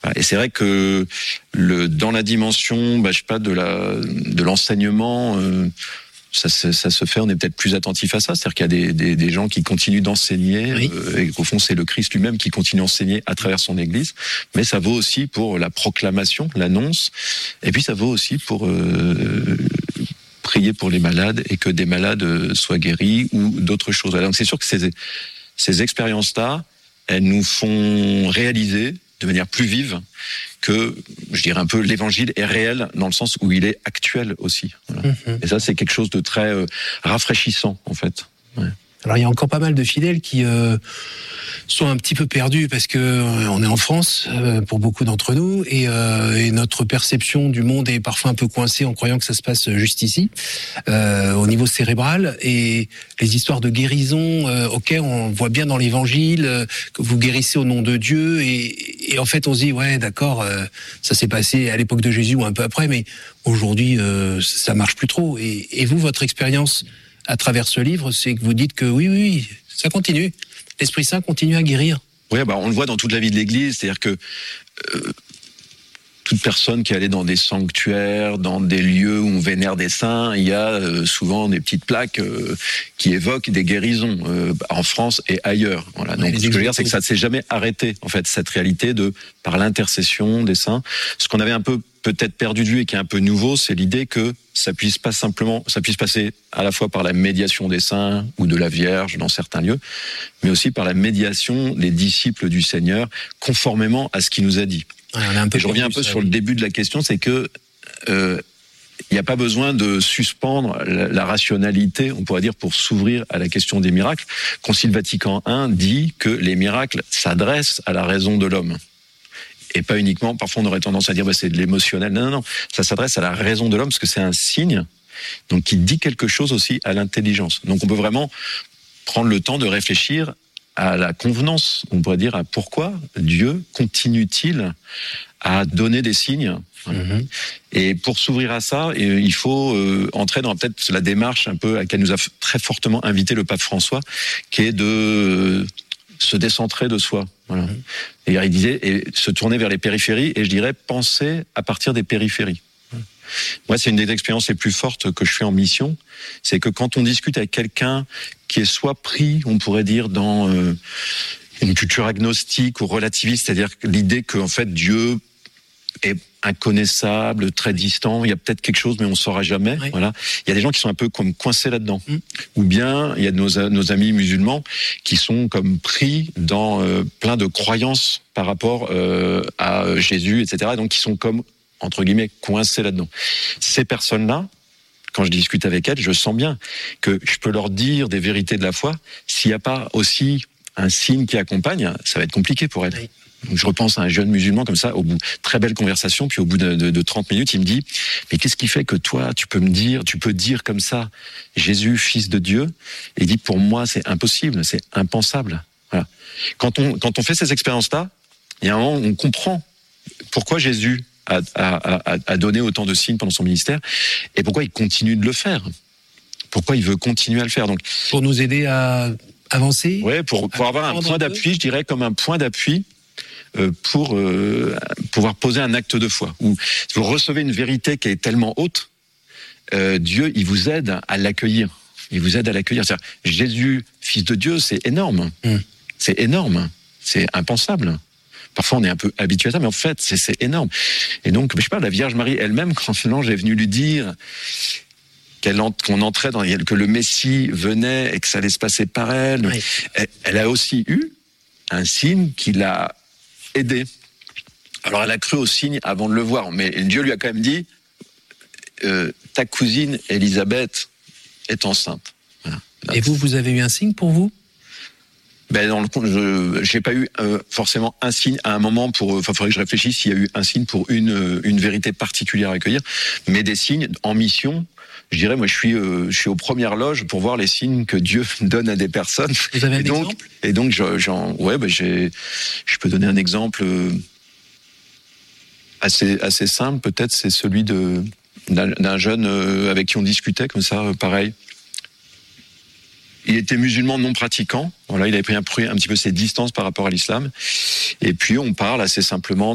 Et c'est vrai que dans la dimension, je sais pas, de l'enseignement, ça se fait, on est peut-être plus attentif à ça. C'est-à-dire qu'il y a des gens qui continuent d'enseigner, Oui. Et qu'au fond, c'est le Christ lui-même qui continue d'enseigner à travers son Église. Mais ça vaut aussi pour la proclamation, l'annonce. Et puis ça vaut aussi pour prier pour les malades et que des malades soient guéris ou d'autres choses. Donc c'est sûr que ces expériences-là, elles nous font réaliser de manière plus vive que, je dirais un peu, l'évangile est réel dans le sens où il est actuel aussi. Voilà. Et ça, c'est quelque chose de très rafraîchissant, en fait. Ouais. Alors il y a encore pas mal de fidèles qui sont un petit peu perdus parce que on est en France pour beaucoup d'entre nous et notre perception du monde est parfois un peu coincée en croyant que ça se passe juste ici au niveau cérébral, et les histoires de guérison, on voit bien dans l'évangile que vous guérissez au nom de Dieu et en fait on se dit ouais d'accord, ça s'est passé à l'époque de Jésus ou un peu après, mais aujourd'hui ça marche plus trop, et vous, votre expérience à travers ce livre, c'est que vous dites que oui, ça continue. L'Esprit Saint continue à guérir. Oui, on le voit dans toute la vie de l'Église, c'est-à-dire que toute personne qui est allée dans des sanctuaires, dans des lieux où on vénère des saints, il y a souvent des petites plaques qui évoquent des guérisons en France et ailleurs. Voilà. Donc, ce que je veux dire, c'est que ça ne s'est jamais arrêté, en fait, cette réalité par l'intercession des saints. Ce qu'on avait un peu peut-être perdu de vue et qui est un peu nouveau, c'est l'idée que ça puisse passer à la fois par la médiation des saints ou de la Vierge dans certains lieux, mais aussi par la médiation des disciples du Seigneur, conformément à ce qu'il nous a dit. Ouais, et je reviens un peu sur le début de la question, c'est que il n'y a pas besoin de suspendre la rationalité, on pourrait dire, pour s'ouvrir à la question des miracles. Concile Vatican I dit que les miracles s'adressent à la raison de l'homme. Et pas uniquement, parfois on aurait tendance à dire c'est de l'émotionnel. Non, ça s'adresse à la raison de l'homme parce que c'est un signe, donc qui dit quelque chose aussi à l'intelligence. Donc on peut vraiment prendre le temps de réfléchir à la convenance, on pourrait dire à pourquoi Dieu continue-t-il à donner des signes. Et pour s'ouvrir à ça, il faut entrer dans peut-être la démarche un peu à laquelle nous a très fortement invité le pape François, qui est de se décentrer de soi. Voilà. Et il disait, et se tourner vers les périphéries, et je dirais penser à partir des périphéries. Moi, c'est une des expériences les plus fortes que je fais en mission, c'est que quand on discute avec quelqu'un qui est soit pris, on pourrait dire, dans une culture agnostique ou relativiste, c'est-à-dire l'idée que en fait Dieu est inconnaissable, très distant, il y a peut-être quelque chose mais on ne saura jamais. Oui. Voilà. Il y a des gens qui sont un peu comme coincés là-dedans. Ou bien il y a nos amis musulmans qui sont comme pris dans plein de croyances par rapport à Jésus, etc. Donc qui sont comme, entre guillemets, coincés là-dedans. Ces personnes-là, quand je discute avec elles, je sens bien que je peux leur dire des vérités de la foi. S'il n'y a pas aussi un signe qui accompagne, ça va être compliqué pour elles. Oui. Donc je repense à un jeune musulman comme ça, au bout très belle conversation, puis au bout de 30 minutes, il me dit « Mais qu'est-ce qui fait que toi, tu peux dire comme ça, Jésus, fils de Dieu ?» Et il dit « Pour moi, c'est impossible, c'est impensable. » Voilà. Quand on fait ces expériences-là, il y a un moment où on comprend pourquoi Jésus a donné autant de signes pendant son ministère et pourquoi il continue de le faire. Pourquoi il veut continuer à le faire. Donc, pour nous aider à avancer. Oui, pour avoir un point d'appui, je dirais comme un point d'appui pour pouvoir poser un acte de foi. Où vous recevez une vérité qui est tellement haute, Dieu, il vous aide à l'accueillir. Il vous aide à l'accueillir. C'est-à-dire, Jésus, fils de Dieu, c'est énorme. C'est énorme. C'est impensable. Parfois, on est un peu habitué à ça, mais en fait, c'est énorme. Et donc, je sais pas, la Vierge Marie elle-même, quand l'ange est venu lui dire qu'on entrait que le Messie venait et que ça allait se passer par elle, oui. Elle a aussi eu un signe qui l'a aidée. Alors, elle a cru au signe avant de le voir, mais Dieu lui a quand même dit ta cousine Élisabeth est enceinte. Voilà. Et vous avez eu un signe pour vous ? Dans le compte, j'ai pas eu forcément un signe à un moment faudrait que je réfléchisse s'il y a eu un signe pour une vérité particulière à accueillir, mais des signes en mission. Je dirais, moi, je suis aux premières loges pour voir les signes que Dieu donne à des personnes. Vous avez un exemple ? Et donc, je peux donner un exemple assez simple, peut-être, c'est celui d'un jeune avec qui on discutait comme ça, pareil. Il était musulman non pratiquant. Voilà, il avait pris un petit peu ses distances par rapport à l'islam. Et puis, on parle assez simplement